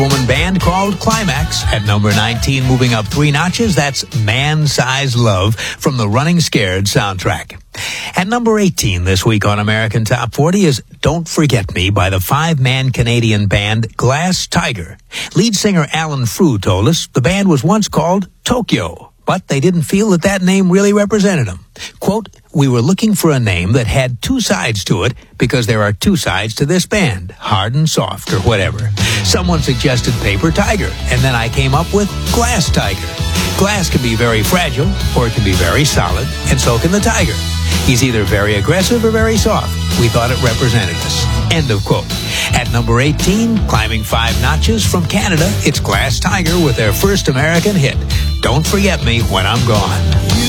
woman band called Climax. At number 19, moving up 3 notches, that's Man-Sized Love from the Running Scared soundtrack. At number 18 this week on American Top 40 is Don't Forget Me by the 5-man Canadian band Glass Tiger. Lead singer Alan Frew told us the band was once called Tokyo, but they didn't feel that name really represented them. Quote, "We were looking for a name that had 2 sides to it because there are 2 sides to this band, hard and soft or whatever. Someone suggested Paper Tiger, and then I came up with Glass Tiger. Glass can be very fragile or it can be very solid, and so can the tiger. He's either very aggressive or very soft. We thought it represented us." End of quote. At number 18, climbing 5 notches from Canada, it's Glass Tiger with their first American hit, Don't Forget Me When I'm Gone.